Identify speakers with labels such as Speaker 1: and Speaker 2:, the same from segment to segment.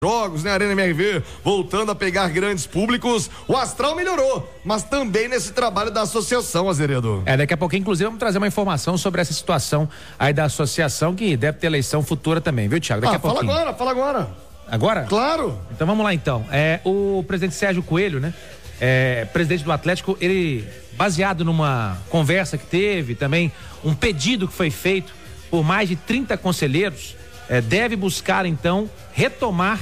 Speaker 1: jogos, né? Arena MRV voltando a pegar grandes públicos. O astral melhorou, mas também nesse trabalho da associação, Azeredo.
Speaker 2: Daqui a pouquinho, inclusive, vamos trazer uma informação sobre essa situação aí da associação, que deve ter eleição futura também, viu, Thiago? Daqui a pouquinho.
Speaker 1: Fala agora.
Speaker 2: Agora?
Speaker 1: Claro.
Speaker 2: Então vamos lá, então. O presidente Sérgio Coelho, né? Presidente do Atlético, ele, baseado numa conversa que teve, também um pedido que foi feito por mais de 30 conselheiros, deve buscar, então, retomar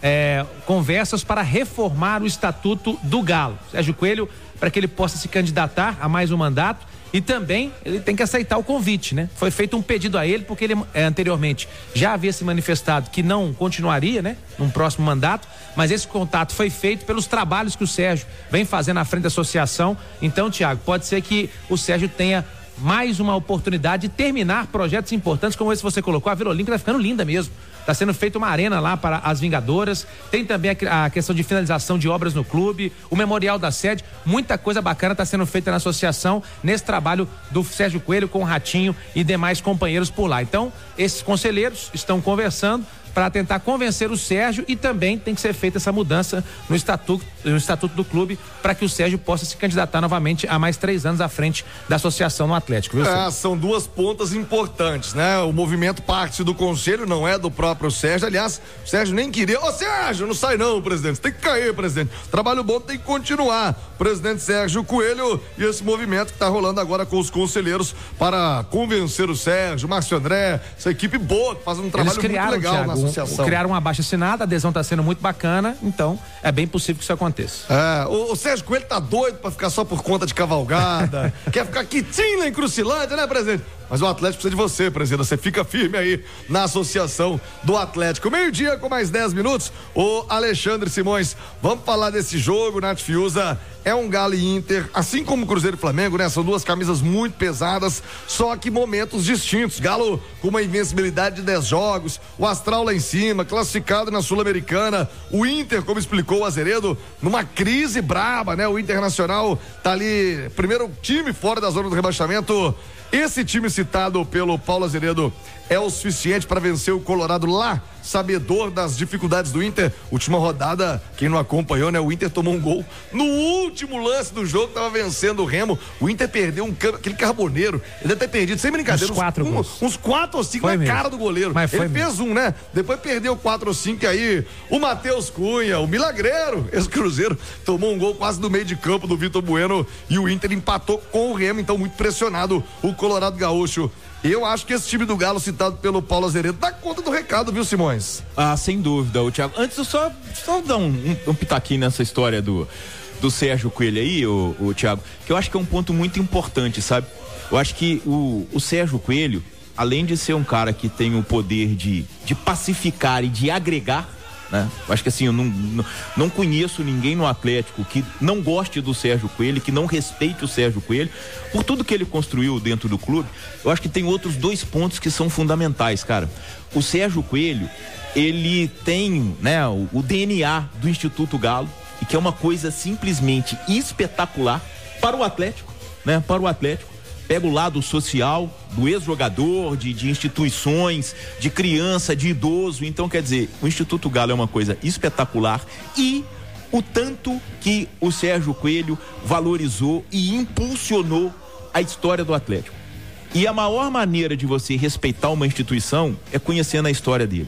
Speaker 2: conversas para reformar o Estatuto do Galo. Sérgio Coelho, para que ele possa se candidatar a mais um mandato, e também ele tem que aceitar o convite, né? Foi feito um pedido a ele, porque ele anteriormente já havia se manifestado que não continuaria, né? Num próximo mandato, mas esse contato foi feito pelos trabalhos que o Sérgio vem fazendo à frente da associação. Então, Thiago, pode ser que o Sérgio tenha mais uma oportunidade de terminar projetos importantes como esse que você colocou. A Vila Olímpica tá ficando linda mesmo. Está sendo feita uma arena lá para as Vingadoras. Tem também a questão de finalização de obras no clube, o memorial da sede. Muita coisa bacana está sendo feita na associação nesse trabalho do Sérgio Coelho com o Ratinho e demais companheiros por lá. Então, esses conselheiros estão conversando para tentar convencer o Sérgio, e também tem que ser feita essa mudança no estatuto do clube para que o Sérgio possa se candidatar novamente a mais 3 anos à frente da associação no Atlético, viu, Sérgio?
Speaker 1: São duas pontas importantes, né? O movimento parte do conselho, não é do próprio Sérgio. Aliás, o Sérgio nem queria. Sérgio, não sai não, presidente. Você tem que cair, presidente. Trabalho bom tem que continuar. Presidente Sérgio Coelho e esse movimento que está rolando agora com os conselheiros para convencer o Sérgio, Márcio André, essa equipe boa, fazendo um trabalho muito legal, Thiago, na associação.
Speaker 2: Criaram um abaixo-assinado, a adesão está sendo muito bacana, então é bem possível que isso aconteça.
Speaker 1: O Sérgio Coelho tá doido para ficar só por conta de cavalgada, quer ficar quietinho na Encruzilândia, né, presidente? Mas o Atlético precisa de você, presidente. Você fica firme aí na associação do Atlético. 12:00 com mais 10 minutos. O Alexandre Simões, vamos falar desse jogo, Nath Fiuza. É um Galo e Inter, assim como Cruzeiro e Flamengo, né? São duas camisas muito pesadas, só que momentos distintos. Galo com uma invencibilidade de 10 jogos, o astral lá em cima, classificado na Sul-Americana. O Inter, como explicou o Azeredo, numa crise braba, né? O Internacional tá ali, primeiro time fora da zona do rebaixamento. Esse time citado pelo Paulo Azeredo é o suficiente para vencer o Colorado lá, sabedor das dificuldades do Inter. Última rodada, quem não acompanhou, né? O Inter tomou um gol no último lance do jogo, tava vencendo o Remo. O Inter perdeu aquele carboneiro. Ele deve ter perdido, sem brincadeira, uns 4 ou 5 na cara do goleiro. Mas ele fez um, né? Depois perdeu 4 ou 5, aí o Matheus Cunha, o milagreiro, esse Cruzeiro, tomou um gol quase no meio de campo do Vitor Bueno, e o Inter empatou com o Remo, então muito pressionado o Colorado Gaúcho. Eu acho que esse time do Galo, citado pelo Paulo Azeredo, dá conta do recado, viu, Simões?
Speaker 3: Sem dúvida, o Thiago. Antes eu só dar um pitaquinho nessa história do Sérgio Coelho aí, o Thiago, que eu acho que é um ponto muito importante, sabe? Eu acho que o Sérgio Coelho, além de ser um cara que tem o poder de pacificar e de agregar, né? Eu acho que assim, eu não conheço ninguém no Atlético que não goste do Sérgio Coelho, que não respeite o Sérgio Coelho por tudo que ele construiu dentro do clube. Eu acho que tem outros 2 pontos que são fundamentais, cara. O Sérgio Coelho, ele tem, né, o DNA do Instituto Galo, e que é uma coisa simplesmente espetacular para o Atlético, né? Para o Atlético. Pega o lado social do ex-jogador, de instituições, de criança, de idoso. Então, quer dizer, o Instituto Galo é uma coisa espetacular, e o tanto que o Sérgio Coelho valorizou e impulsionou a história do Atlético. E a maior maneira de você respeitar uma instituição é conhecendo a história dele.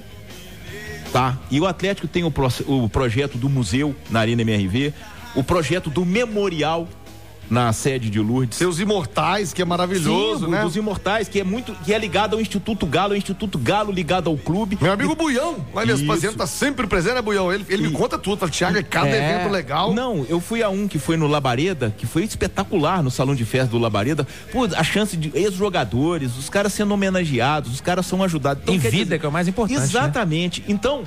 Speaker 3: Tá? E o Atlético tem o projeto do museu na Arena MRV, o projeto do memorial na sede de Lourdes.
Speaker 1: Seus Imortais, que é maravilhoso, né?
Speaker 3: Dos Imortais, que é ligado ao Instituto Galo, é o Instituto Galo ligado ao clube.
Speaker 1: Meu amigo Buião, lá minhas fazendo, tá sempre presente, né, Buião? Ele me conta tudo, fala, Thiago, é cada evento legal.
Speaker 3: Não, eu fui a um que foi no Labareda, que foi espetacular, no salão de festa do Labareda. Pô, a chance de ex-jogadores, os caras sendo homenageados, os caras são ajudados. Então,
Speaker 2: em vida, que é o mais importante.
Speaker 3: Exatamente. Né? Então,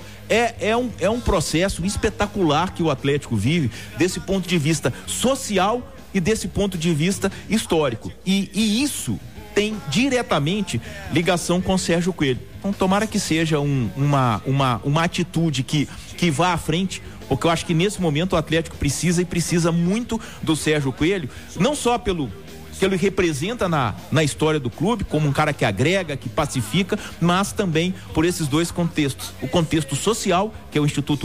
Speaker 3: é um processo espetacular que o Atlético vive, desse ponto de vista social e desse ponto de vista histórico. E isso tem diretamente ligação com o Sérgio Coelho. Então, tomara que seja uma atitude que vá à frente, porque eu acho que nesse momento o Atlético precisa muito do Sérgio Coelho, não só pelo que ele representa na história do clube, como um cara que agrega, que pacifica, mas também por esses dois contextos. O contexto social, que é o Instituto